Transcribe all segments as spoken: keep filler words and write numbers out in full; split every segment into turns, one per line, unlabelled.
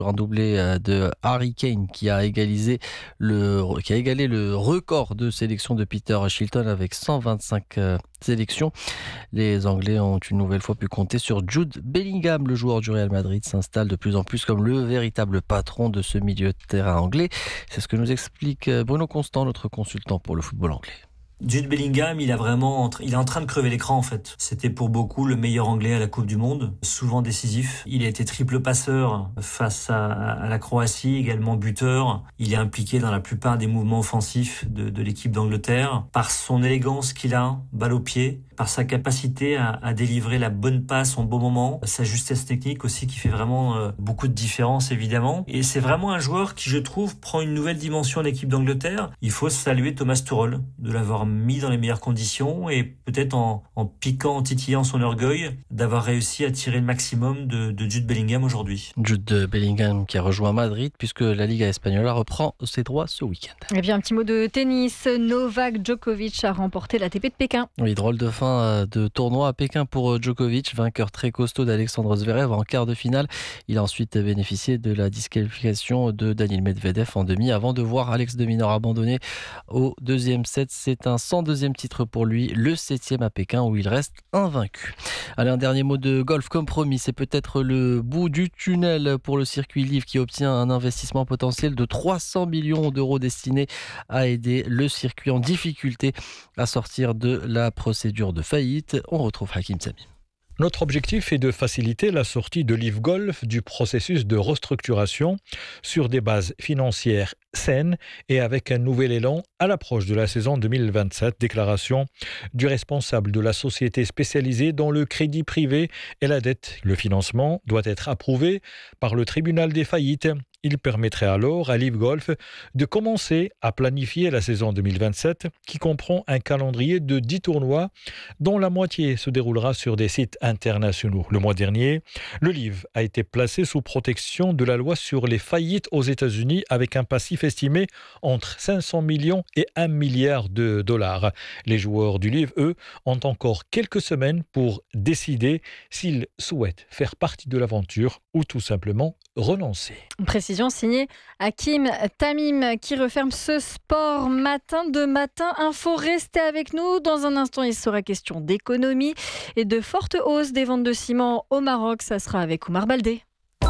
Un doublé de Harry Kane qui a égalisé le, qui a égalé le record de sélection de Peter Shilton avec cent vingt-cinq euh, sélections. Les Anglais ont une nouvelle fois pu compter sur Jude Bellingham. Le joueur du Real Madrid s'installe de plus en plus comme le véritable patron de ce milieu de terrain anglais. C'est ce que nous explique Bruno Constant, notre consultant pour le football anglais.
Jude Bellingham, il a vraiment, il est en train de crever l'écran en fait. C'était pour beaucoup le meilleur Anglais à la Coupe du Monde, souvent décisif. Il a été triple passeur face à, à la Croatie, également buteur. Il est impliqué dans la plupart des mouvements offensifs de, de l'équipe d'Angleterre. Par son élégance qu'il a, balle au pied, par sa capacité à, à délivrer la bonne passe en bon moment, sa justesse technique aussi qui fait vraiment euh, beaucoup de différence évidemment. Et c'est vraiment un joueur qui, je trouve, prend une nouvelle dimension à l'équipe d'Angleterre. Il faut saluer Thomas Tuchel de l'avoir mis dans les meilleures conditions et peut-être en, en piquant, en titillant son orgueil, d'avoir réussi à tirer le maximum de, de Jude Bellingham aujourd'hui.
Jude Bellingham qui a rejoint Madrid puisque la Liga Espagnola reprend ses droits ce week-end.
Et bien un petit mot de tennis. Novak Djokovic a remporté l'A T P de Pékin.
Oui, drôle de fin de tournoi à Pékin pour Djokovic, vainqueur très costaud d'Alexandre Zverev en quart de finale. Il a ensuite bénéficié de la disqualification de Daniil Medvedev en demi avant de voir Alex de Minaur abandonner au deuxième set. C'est un cent deuxième titre pour lui, le septième à Pékin où il reste invaincu. Allez, un dernier mot de golf comme promis, c'est peut-être le bout du tunnel pour le circuit Liv qui obtient un investissement potentiel de trois cents millions d'euros destiné à aider le circuit en difficulté à sortir de la procédure de faillite. On retrouve Hakim Sami.
Notre objectif est de faciliter la sortie de Liv Golf du processus de restructuration sur des bases financières saines et avec un nouvel élan à l'approche de la saison deux mille vingt-sept. Déclaration du responsable de la société spécialisée dans le crédit privé et la dette. Le financement doit être approuvé par le tribunal des faillites. Il permettrait alors à Liv Golf de commencer à planifier la saison deux mille vingt-sept qui comprend un calendrier de dix tournois dont la moitié se déroulera sur des sites internationaux. Le mois dernier, le Liv a été placé sous protection de la loi sur les faillites aux États-Unis avec un passif estimé entre cinq cents millions et un milliard de dollars. Les joueurs du Liv, eux, ont encore quelques semaines pour décider s'ils souhaitent faire partie de l'aventure ou tout simplement renoncer.
Précision signée Hakim Tamim qui referme ce sport matin de matin info. Restez avec nous. Dans un instant, il sera question d'économie et de forte hausse des ventes de ciment au Maroc. Ça sera avec Oumar Baldé.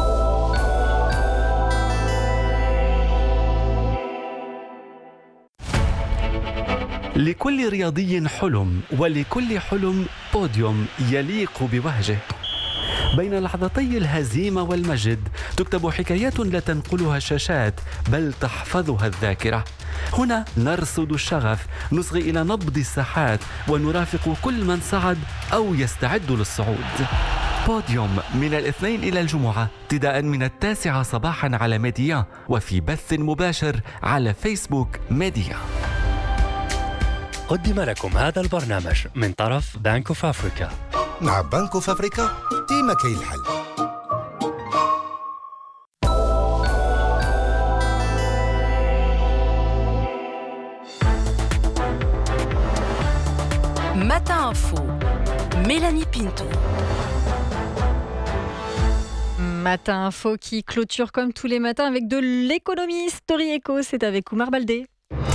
لكل رياضي حلم ولكل حلم بوديوم يليق بوهجه. بين لحظتي الهزيمة والمجد تكتب حكايات لا تنقلها الشاشات بل تحفظها الذاكرة. هنا نرصد الشغف، نصغي إلى نبض الساحات ونرافق كل من صعد أو يستعد للصعود. بوديوم من الاثنين إلى الجمعة ابتداء من التاسعة صباحا على ميديا وفي بث مباشر على فيسبوك ميديا.
قدم لكم هذا البرنامج من طرف بنك اوف افريكا.
مع بنك اوف افريكا ديما كاين الحل.
Matin Info, Mélanie Pinto.
Matin Info qui clôture comme tous les matins avec de l'économie. Story Echo, c'est avec Oumar Baldé.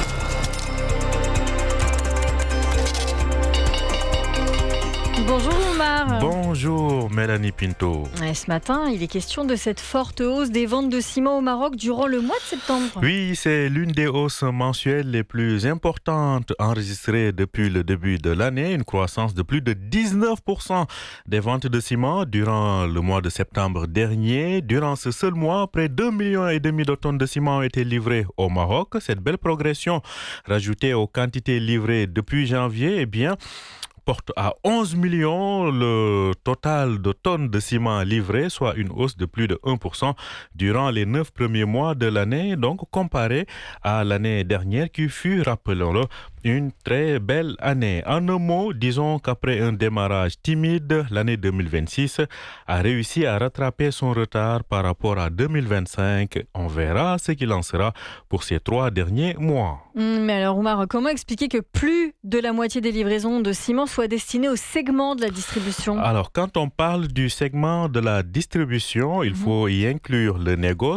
Bonjour Oumar.
Bonjour Mélanie Pinto.
Et ce matin, il est question de cette forte hausse des ventes de ciment au Maroc durant le mois de septembre.
Oui, c'est l'une des hausses mensuelles les plus importantes enregistrées depuis le début de l'année. Une croissance de plus de dix-neuf pour cent des ventes de ciment durant le mois de septembre dernier. Durant ce seul mois, près de deux virgule cinq millions de tonnes de ciment ont été livrées au Maroc. Cette belle progression, rajoutée aux quantités livrées depuis janvier, eh bien, porte à onze millions le total de tonnes de ciment livrées, soit une hausse de plus de un pour cent durant les neuf premiers mois de l'année, donc comparé à l'année dernière qui fut, rappelons-le, une très belle année. En un mot, disons qu'après un démarrage timide, l'année deux mille vingt-six a réussi à rattraper son retard par rapport à deux mille vingt-cinq. On verra ce qu'il en sera pour ces trois derniers mois.
Mmh, mais alors Oumar, comment expliquer que plus de la moitié des livraisons de ciment soient destinées au segment de la distribution ?
Alors, quand on parle du segment de la distribution, il faut y inclure le négoce,